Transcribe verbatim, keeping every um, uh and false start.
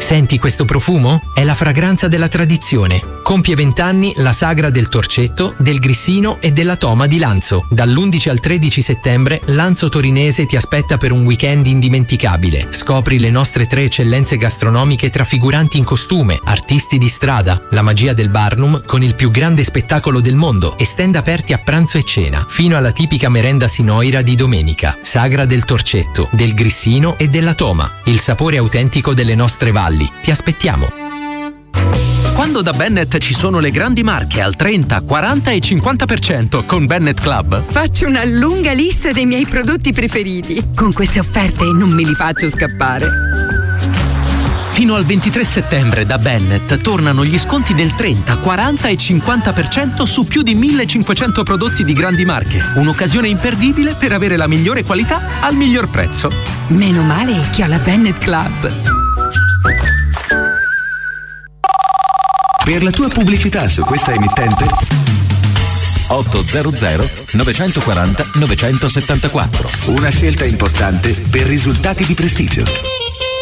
Senti questo profumo? È la fragranza della tradizione. Compie vent'anni la sagra del Torcetto, del Grissino e della Toma di Lanzo. Dall'undici al tredici settembre Lanzo Torinese ti aspetta per un weekend indimenticabile. Scopri le nostre tre eccellenze gastronomiche tra figuranti in costume, artisti di strada, la magia del Barnum con il più grande spettacolo del mondo e stand aperti a pranzo e cena, fino alla tipica merenda sinoira di domenica. Sagra del Torcetto, del Grissino e della Toma. Il sapore autentico delle nostre valli. Ti aspettiamo. Quando da Bennett ci sono le grandi marche al trenta, quaranta e cinquanta per cento con Bennett Club, faccio una lunga lista dei miei prodotti preferiti. Con queste offerte non me li faccio scappare. Fino al ventitré settembre da Bennett tornano gli sconti del trenta, quaranta e cinquanta per cento su più di millecinquecento prodotti di grandi marche. Un'occasione imperdibile per avere la migliore qualità al miglior prezzo. Meno male che ho la Bennett Club. Per la tua pubblicità su questa emittente ottocento novecentoquaranta novecentosettantaquattro. Una scelta importante per risultati di prestigio.